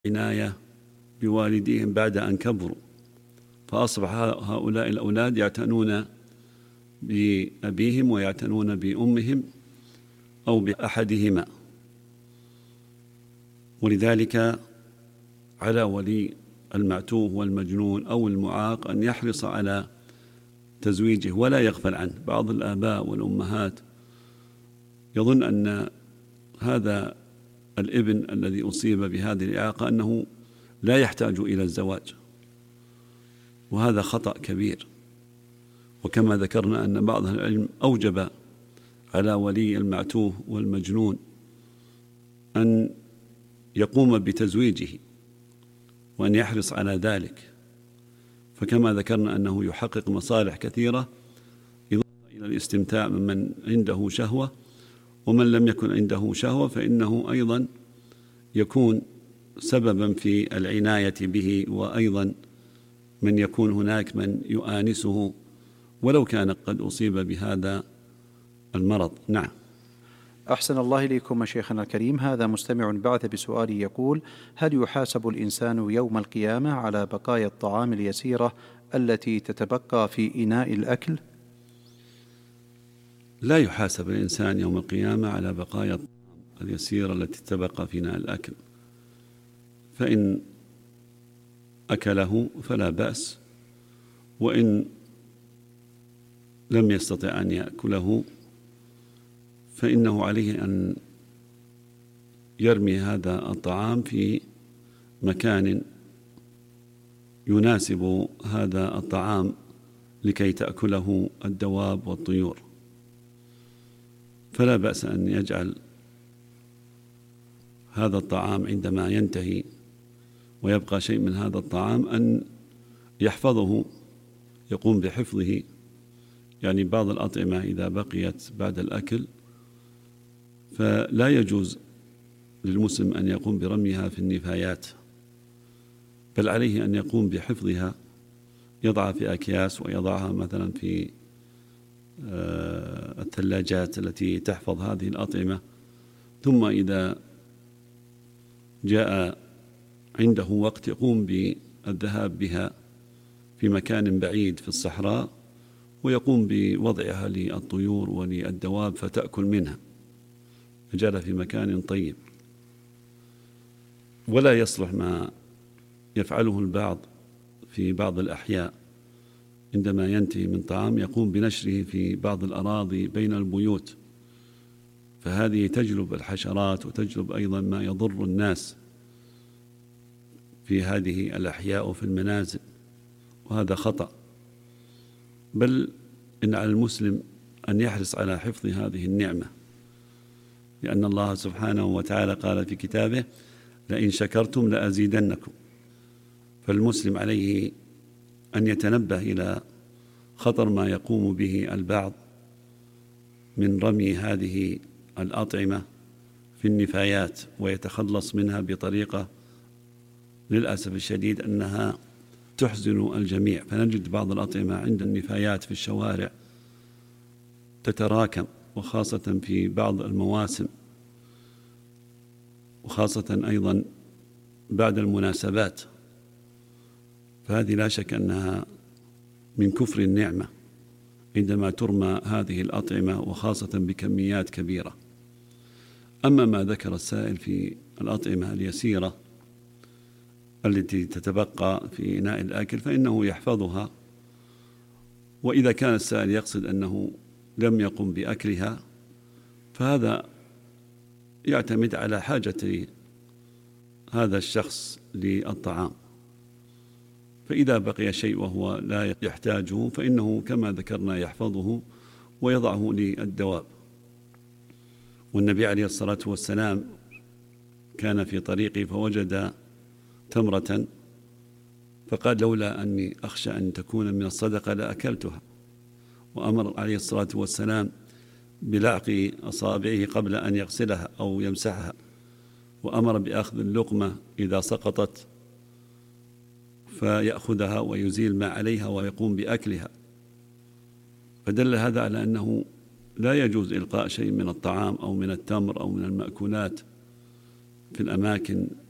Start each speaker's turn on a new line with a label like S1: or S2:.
S1: عناية بوالديهم بعد أن كبروا، فأصبح هؤلاء الأولاد يعتنون بأبيهم ويعتنون بأمهم أو بأحدهما. ولذلك على ولي المعتوه والمجنون أو المعاق أن يحرص على تزويجه ولا يغفل عنه. بعض الآباء والأمهات يظن أن هذا الابن الذي أصيب بهذه الإعاقة أنه لا يحتاج إلى الزواج، وهذا خطأ كبير. وكما ذكرنا أن بعض أهل العلم أوجب على ولي المعتوه والمجنون أن يقوم بتزويجه وأن يحرص على ذلك، فكما ذكرنا أنه يحقق مصالح كثيرة إضافة إلى الاستمتاع ممن عنده شهوة، ومن لم يكن عنده شهوة فإنه أيضا يكون سببا في العناية به، وأيضا من يكون هناك من يؤانسه ولو كان قد أصيب بهذا المرض. نعم.
S2: أحسن الله إليكم مشيخنا الكريم. هذا مستمع بعث بسؤال يقول: هل يحاسب الإنسان يوم القيامة على بقايا الطعام اليسيرة التي تتبقى في إناء الأكل؟
S1: لا يحاسب الإنسان يوم القيامة على بقايا الطعام اليسيرة التي تبقى في إناء الأكل، فإن أكله فلا بأس، وإن لم يستطع أن يأكله فإنه عليه أن يرمي هذا الطعام في مكان يناسب هذا الطعام لكي تأكله الدواب والطيور. فلا بأس أن يجعل هذا الطعام عندما ينتهي ويبقى شيء من هذا الطعام أن يحفظه، يقوم بحفظه. يعني بعض الأطعمة إذا بقيت بعد الأكل فلا يجوز للمسلم أن يقوم برميها في النفايات، بل عليه أن يقوم بحفظها، يضعها في أكياس ويضعها مثلا في الثلاجات التي تحفظ هذه الأطعمة، ثم إذا جاء عنده وقت يقوم بالذهاب بها في مكان بعيد في الصحراء، ويقوم بوضعها للطيور وللدواب فتأكل منها، يجعلها في مكان طيب. ولا يصلح ما يفعله البعض في بعض الأحياء عندما ينتهي من طعام يقوم بنشره في بعض الأراضي بين البيوت، فهذه تجلب الحشرات وتجلب أيضا ما يضر الناس في هذه الأحياء وفي المنازل، وهذا خطأ. بل إن على المسلم أن يحرص على حفظ هذه النعمة، لأن الله سبحانه وتعالى قال في كتابه: لئن شكرتم لأزيدنكم. فالمسلم عليه أن يتنبه إلى خطر ما يقوم به البعض من رمي هذه الأطعمة في النفايات ويتخلص منها بطريقة للأسف الشديد أنها تحزن الجميع. فنجد بعض الأطعمة عند النفايات في الشوارع تتراكم، وخاصة في بعض المواسم، وخاصة أيضا بعد المناسبات، فهذه لا شك أنها من كفر النعمة عندما ترمى هذه الأطعمة، وخاصة بكميات كبيرة. أما ما ذكر السائل في الأطعمة اليسيرة التي تتبقى في إناء الأكل فإنه يحفظها، وإذا كان السائل يقصد أنه لم يقم بأكلها فهذا يعتمد على حاجة هذا الشخص للطعام، فإذا بقي شيء وهو لا يحتاجه فإنه كما ذكرنا يحفظه ويضعه للدواب. والنبي عليه الصلاة والسلام كان في طريقه فوجد تمرة فقال: لولا أني أخشى أن تكون من الصدقة لأكلتها. وأمر عليه الصلاة والسلام بلعق أصابعه قبل أن يغسلها أو يمسحها، وأمر بأخذ اللقمة إذا سقطت فيأخذها ويزيل ما عليها ويقوم بأكلها. فدل هذا على أنه لا يجوز إلقاء شيء من الطعام أو من التمر أو من المأكولات في الأماكن